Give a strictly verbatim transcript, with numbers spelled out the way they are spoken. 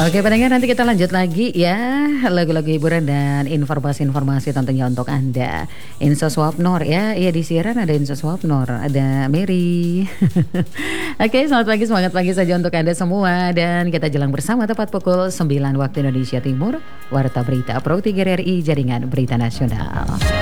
Oke pendengar, nanti kita lanjut lagi ya, lagu-lagu hiburan dan informasi-informasi tentunya untuk Anda. Insa Swapnor ya, iya di siaran ada Insa Swapnor, ada Mary. Oke, selamat pagi, semangat pagi saja untuk Anda semua. Dan kita jalan bersama tepat pukul sembilan waktu Indonesia Timur. Warta Berita Pro tiga R I Jaringan Berita Nasional.